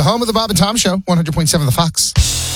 the home of the Bob and Tom Show, 100.7 The Fox.